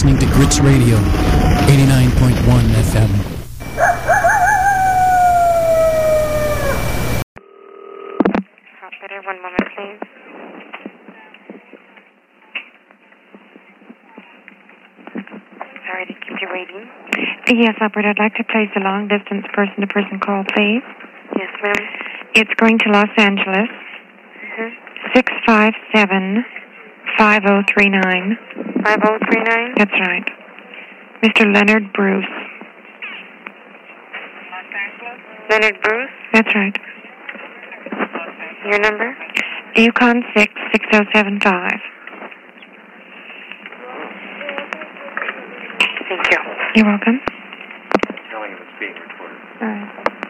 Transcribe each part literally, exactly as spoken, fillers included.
listening to Grits Radio, eighty-nine point one F M. Operator, one moment, please. Sorry to keep you waiting. Yes, operator, I'd like to place a long-distance person-to-person call, please. Yes, ma'am. It's going to Los Angeles. Mm-hmm. six five seven, five oh three nine. five oh three nine? That's right. Mister Leonard Bruce. Los Angeles? Leonard Bruce? That's right. Your number? Yukon six six oh seven five. Thank you. You're welcome. Telling him it's being recorded. All right.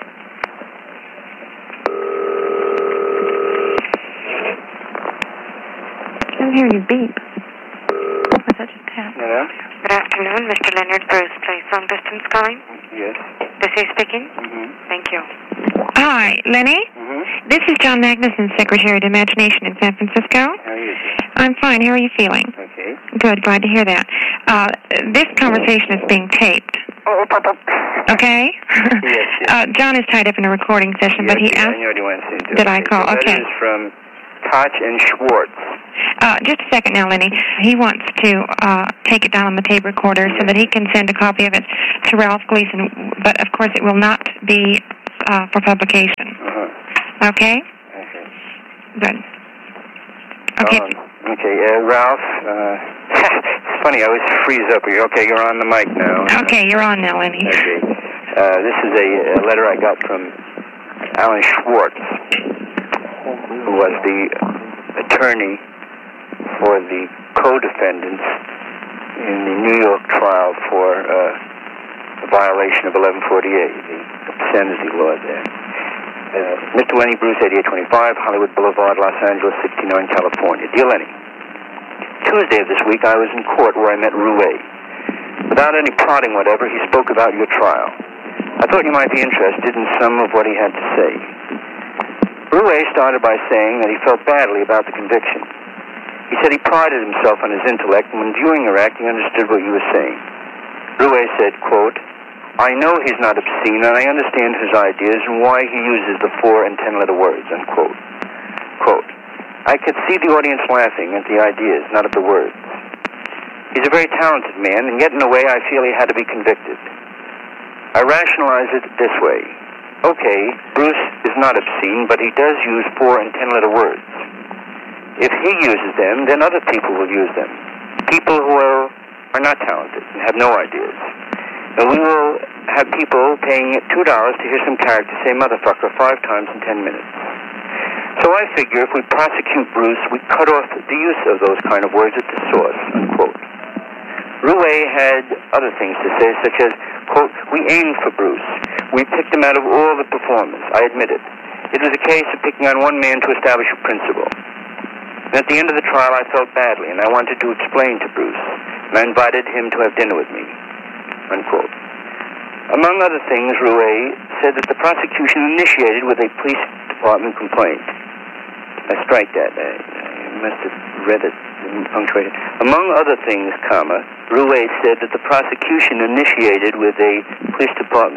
I can hear you beep. Was that just tap? Hello? Good afternoon, Mister Leonard Bruce. Place long distance calling. Yes. This is speaking? Mm-hmm. Thank you. Hi, Lenny? Mm-hmm. This is John Magnuson, Secretary of Imagination in San Francisco. How are you? I'm fine. How are you feeling? Okay. Good. Glad to hear that. Uh, this conversation is being taped. Oh, pop up. Okay? Yes, yes. Uh, John is tied up in a recording session, Yes, but he yes, asked... I know what you want to say. Did I call? The Okay. letter is from Koch and Schwartz. Uh, just a second now, Lenny. He wants to uh, take it down on the tape recorder so that he can send a copy of it to Ralph Gleason, but of course it will not be uh, for publication. Uh-huh. Okay? Okay. Good. Okay. Um, okay, uh, Ralph, uh, it's funny, I always freeze up. Okay, you're on the mic now. Okay, you're on now, Lenny. Okay. Uh, this is a, a letter I got from Alan Schwartz, who was the attorney for the co-defendants in the New York trial for uh, a violation of eleven forty-eight, the obscenity law there. Uh, Mister Lenny Bruce, eighty-eight twenty-five, Hollywood Boulevard, Los Angeles, sixty-nine, California. Dear Lenny, Tuesday of this week I was in court where I met Rouet. Without any prodding whatever, he spoke about your trial. I thought you might be interested in some of what he had to say. Rouet started by saying that he felt badly about the conviction. He said he prided himself on his intellect, and when viewing your act, he understood what you were saying. Rouet said, quote, I know he's not obscene, and I understand his ideas and why he uses the four and ten-letter words, unquote. Quote, I could see the audience laughing at the ideas, not at the words. He's a very talented man, and yet in a way I feel he had to be convicted. I rationalize it this way. Okay, Bruce is not obscene, but he does use four and ten-letter words. If he uses them, then other people will use them. People who are, are not talented and have no ideas. And we will have people paying two dollars to hear some character say motherfucker five times in ten minutes. So I figure if we prosecute Bruce, we cut off the use of those kind of words at the source, unquote. Rouet had other things to say, such as, quote, we aimed for Bruce. We picked him out of all the performers, I admit it. It was a case of picking on one man to establish a principle. And at the end of the trial, I felt badly, and I wanted to explain to Bruce, and I invited him to have dinner with me, unquote. Among other things, Rouet said that the prosecution initiated with a police department complaint. I strike that. I, I must have read it and punctuated. Among other things, comma, Rouet said that the prosecution initiated with a police department.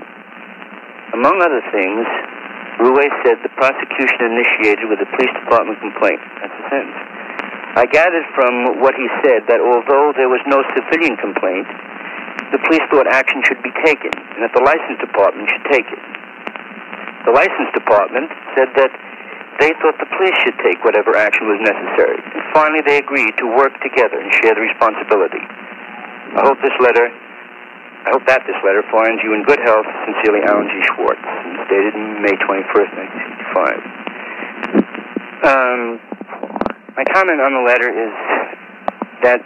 Among other things, Rouet said the prosecution initiated with a police department complaint. That's the sentence. I gathered from what he said that although there was no civilian complaint, the police thought action should be taken, and that the license department should take it. The license department said that they thought the police should take whatever action was necessary. And finally, they agreed to work together and share the responsibility. I hope this letter, I hope that this letter finds you in good health. Sincerely, Alan G. Schwartz. And it's dated May twenty-first, nineteen sixty-five. Um, my comment on the letter is that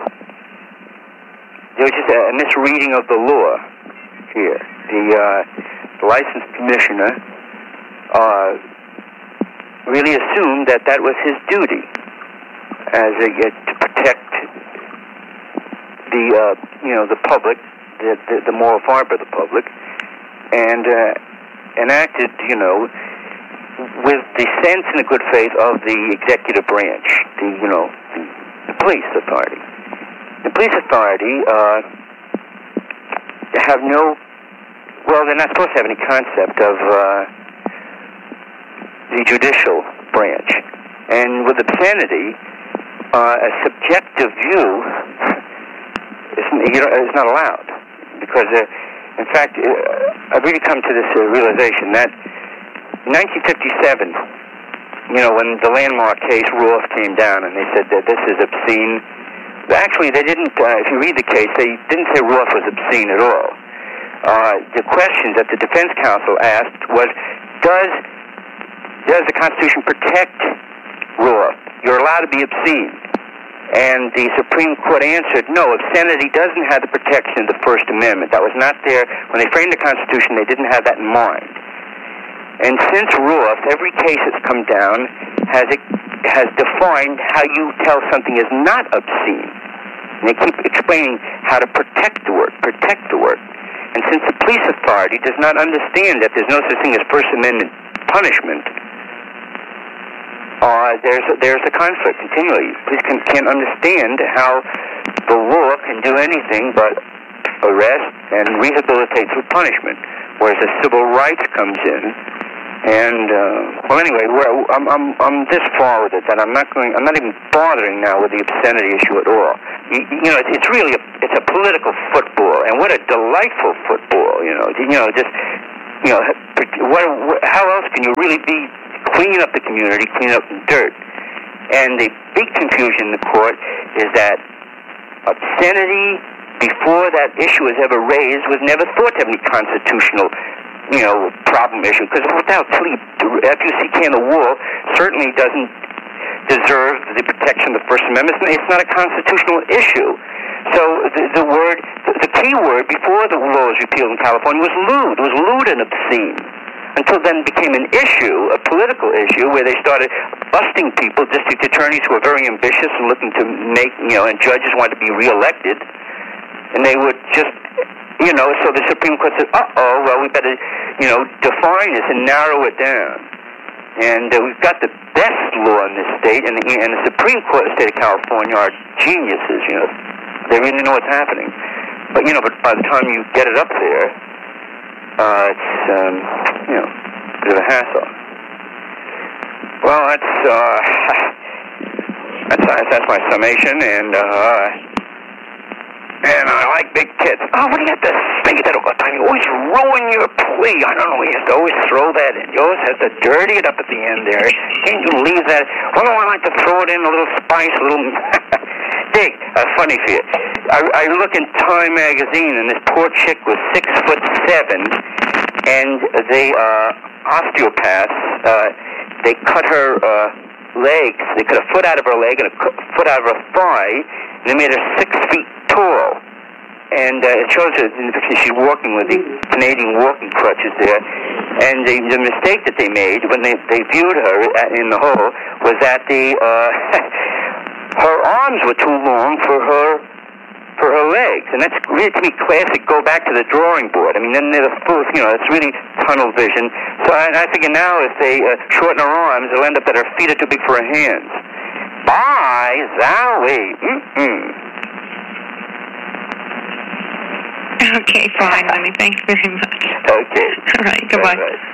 there was just a, a misreading of the law here. The, uh, the license commissioner uh, really assumed that that was his duty as a, uh, to protect the uh, you know the public, the, the, the moral fiber of the public, and uh, enacted you know with the sense and the good faith of the executive branch, the you know the, the police authority. the police authority uh, have no, well, they're not supposed to have any concept of uh, the judicial branch. And with obscenity, uh, a subjective view is, you know, is not allowed. Because, uh, in fact, uh, I've really come to this uh, realization that in nineteen fifty-seven, you know, when the landmark case, Roth, came down and they said that this is obscene. Actually, they didn't, uh, if you read the case, they didn't say Roth was obscene at all. Uh, the questions that the defense counsel asked was, does, does the Constitution protect Roth? You're allowed to be obscene. And the Supreme Court answered, no, obscenity doesn't have the protection of the First Amendment. That was not there. When they framed the Constitution, they didn't have that in mind. And since Roth, every case that's come down has it, has defined how you tell something is not obscene. And they keep explaining how to protect the work, protect the work. And since the police authority does not understand that there's no such thing as First Amendment punishment, uh, there's a, there's a conflict continually. Police can, can't understand how the law can do anything but arrest and rehabilitate through punishment, whereas the civil rights comes in. And uh, well, anyway, we're, I'm I'm I'm this far with it that I'm not going. I'm not even bothering now with the obscenity issue at all. You, you know, it's, it's really a it's a political football, and what a delightful football. You know, you know, just you know, what, what how else can you really be cleaning up the community, cleaning up the dirt? And the big confusion in the court is that obscenity, before that issue was ever raised, was never thought to have any constitutional, you know, problem issue, because without sleep, F U C K in the wall certainly doesn't deserve the protection of the First Amendment. It's not a constitutional issue. So the, the word, the, the key word before the law was repealed in California was lewd. It was lewd and obscene. Until then it became an issue, a political issue, where they started busting people, district attorneys who were very ambitious and looking to make, you know, and judges wanted to be reelected, and they would just, you know, so the Supreme Court said, uh-oh, well, we better, you know, define this and narrow it down. And uh, we've got the best law in this state, and the, and the Supreme Court of the state of California are geniuses, you know. They really know what's happening. But, you know, but by the time you get it up there, uh, it's, um, you know, a bit of a hassle. Well, that's, uh, that's, that's my summation, and, uh, and I like big tits. Oh, what do you have to say that all the time? You always ruin your plea. I don't know. You have to always throw that in. You always have to dirty it up at the end there. Can't you leave that? Well, no, I like to throw it in a little spice, a little... Dick, uh, funny for you. I, I look in Time magazine, and this poor chick was six foot seven, and they, uh, osteopaths, uh, they cut her, uh, legs. They cut a foot out of her leg and a foot out of her thigh, and they made her six feet tall. And uh, it shows her, she's walking with the Canadian walking crutches there. And the, the mistake that they made when they, they viewed her in the hole was that the uh, her arms were too long for her for her legs. And that's really, to me, classic. Go back to the drawing board. I mean, then they're full, you know, it's really tunnel vision. So I, I figure now if they uh, shorten her arms, they'll end up that her feet are too big for her hands. Bye, Zowie. Mm-mm. Okay, fine, Lenny. Thanks very much. Okay. All right, goodbye. Bye-bye.